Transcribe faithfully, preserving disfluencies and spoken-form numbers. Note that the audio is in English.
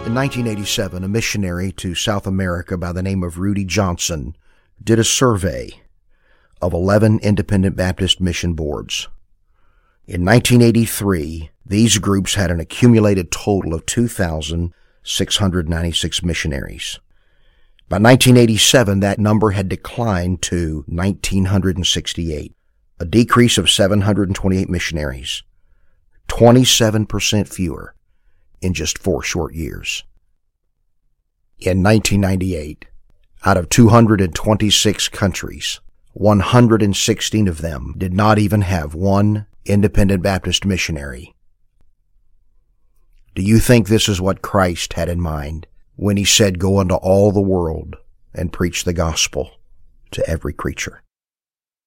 In nineteen eighty-seven, a missionary to South America by the name of Rudy Johnson did a survey of eleven independent Baptist mission boards. In nineteen eighty-three, these groups had an accumulated total of two thousand six hundred ninety-six missionaries. By nineteen eighty-seven, that number had declined to one thousand nine hundred sixty-eight, a decrease of seven hundred twenty-eight missionaries, twenty-seven percent fewer in just four short years. In nineteen ninety-eight, out of two hundred twenty-six countries, one hundred sixteen of them did not even have one independent Baptist missionary. Do you think this is what Christ had in mind when he said, "Go into all the world and preach the gospel to every creature"?